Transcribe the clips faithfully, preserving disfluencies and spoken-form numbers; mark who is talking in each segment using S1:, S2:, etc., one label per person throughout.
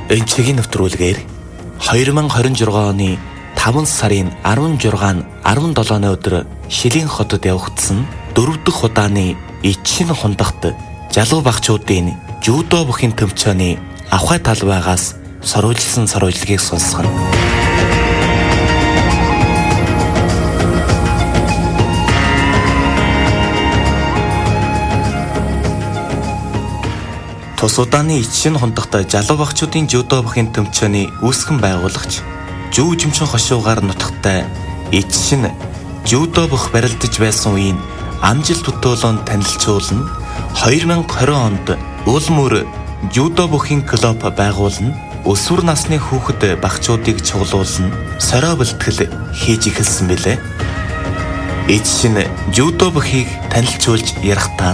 S1: Энчигийн нэвтрүүлгээр хоёр мың двадцать шесть оны таван сарын арван жургаан арван долооны өдөр Шилийн хотод явагдсан дөрөв дэх удааны Ичшин хундагт залуу багчуудын жюдо бүхин төвчөөний авхай тал байгаас соруулсан соруулгийг сонсгоно. Тус удааны Ичшин хундагт залуу багчуудын жюдо бүхин төвчөөний үүсгэн байгуулагч Жүү жимчин хошуугаар нутагтай Ичшин жюдо бүх барилдаж байсан үеийн амжилт төтөөлөнд танилцуулна. хоёр мың двадцать онд Улмөр жюдо бүхин клуб байгуулна. Өсвөр насны хүүхэд багчуудыг цуглуулна. Сорой бэлтгэл хийж эхэлсэн билээ. Ичшин жюдо бүхийг танилцуулж ярихтаа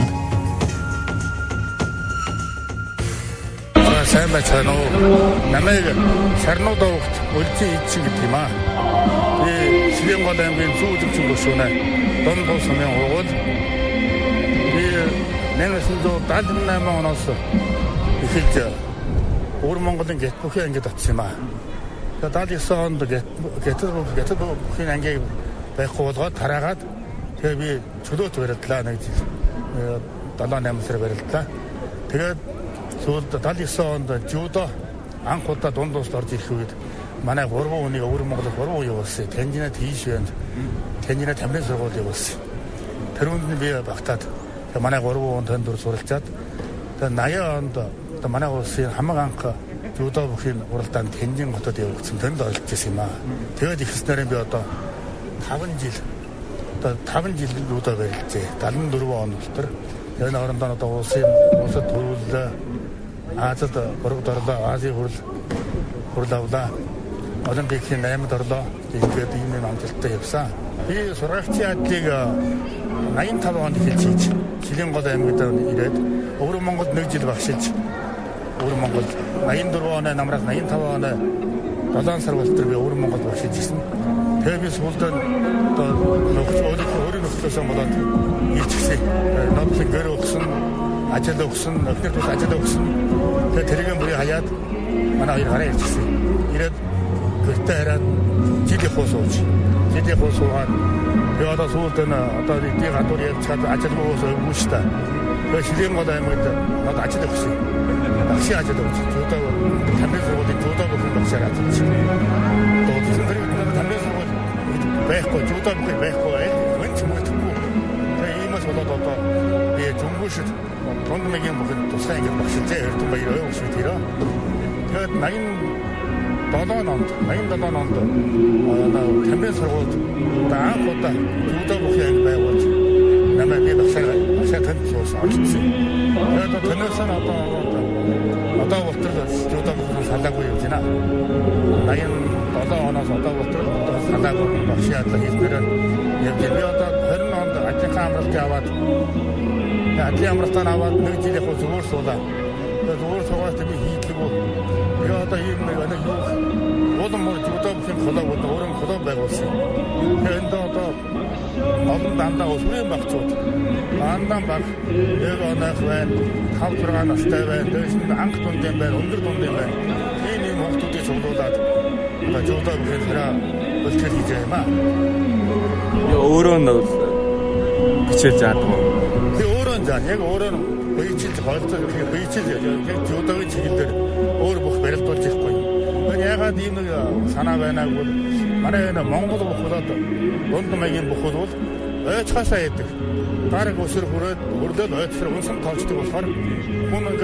S2: сайн байцгаана уу. Намайг Сарнуудаа хот Өлзий Ичшин гэдэг юм аа. Би Шилийн гол аймгийн Зүү жимчин хөшөөнэ. Дон дон сумын угуул. Би нэг нэсэн доо даалгын найман оноос эхэлж Өвөр Монголын гэт бүхий ангид очсон юм аа. Тэгээд даалгын онд гэт гэт гэт бүхий анги байхгүй болгоод тараагаад тэгээд би чөлөөт барилдлаа нэг жил. долоо найман сар барилдлаа. Тэгээд сүүлд даалгын онд жюдо анх удаа дунд дуст орж ирэх үед манай гурван хүнийг Өвөр Монголд гурван уу явуулсан. Танжина тийш байна. Танжина тамирын сургууль явуулсан. Тэр үнд нь би багтаад манай гурван хүн тань дүр суралцаад тэгээд наяа онд манай улсын хамаг анх жюдо бүхий уралдаанд Танжин хотод явагдсан. Тэнд олж ирсэн юм аа. Тэгээд ихснээр би одоо таван жил одоо таван жил жюдо барилжээ. дагалан дөрвөн он дотор энэ орондоо одоо улсын улсад төрүүлээ. Азад гурван орлоо, Азийн хурал хурал авлаа. Олимпикийн найманд орлоо. Тэгээд ийм юм амжилттай явсан. Би сургагчийн ажлыг найман таван онд эхэлж хийж Шилийн гол аймагт ирээд Өвөр Монголд нэг жил багшилж Өвөр Монголд найман дөрвөн оны намраас найман таван оны долоон сар болтор би Өвөр Монголд багшилж ирсэн. Тэгээд би сүүлд одоо нөхөж өөрийн нөхцөөс болоод ирчихсэн. Нодлын гэр өгсөн, ажил өгсөн, өхнөр тус ажил өгсөн. Тэгээд тэргийн бүрий хаяад манай хоёр гараа ирчихсэн. Ирээд гэртээ хараад жилийн хуу сууж. Жилийн хуу суугаад би одоо сүүлд нь одоо би гадуур явцгаад ажил өгөөс өвгүйштэй. Тэгээд Шилийн гол аймагт надад ажил өгсөн. Багшийн ажил өгсөн. Жюдо тамирын сургуулийн жюдо бүхэн багшаар ажиллаж. Одоо тэр тамирын сургууль байхгүй жюдо бүхэн байхгүй энэ ч мэдхгүй. Тэгээд иймээс болоод одоо би Жумгүйшд Тундмгийн бүхэн тусгай ангид багшилжээ. Эрдэнэ баяр өвч тэрөө. Тэгээд найман долоон онд найман долоон онд одоо тамирын сургуульд анх удаа жюдо бүхэн анги байгуулж намайг би багшаар багшаар танилцуулсан очсон. Тэгээд танаас нь одоо одоо болтол жюдо бүхэн салаагүй явж байна. найман долоон оноос одоо болтол салаагүй багшийн адлаа хийснээр явж би одоо хорин онд ажлынхаа амралтыг аваад ажлын амралтаа аваад нэг жилийн хуу зүгээр суулаа. Тэгээд зүгээр суугаад би хийдлэггүй. Би одоо ийм нэг нэг юу Улмөр жюдо бүхэн клуб өөрөөр клуб байгуулсан. Тэгээд одоо олон дандаа өсвөрийн багцууд дандаа баг нэг онох байна, тав зургаан настай байна, дэшин анх дунд юм байна, өндөр дунд юм байна. Энэ юм хүмүүсийг цуглуулад одоо жюдо бүхэн хэрэг бэлтгэл хийж байгаа юм аа.
S3: Өөрөө нь бичиж яадаг уу?
S2: Би өөрөө заа яг өөрөө бийчилж хоолцоо бийчилж яг жюдогийн чиглэлээр өөр бүх барилдуулж ирэхгүй. Энэ ягаад ийм нэг санаа байна гэвэл манай энэ Монгол бүхэлд дунд маягийн бүхэл бол ойцхаасаа яадаг. Дараг өсөр хүрээд өрлөд ойцсор унсан тоолчдаг болохоор хүн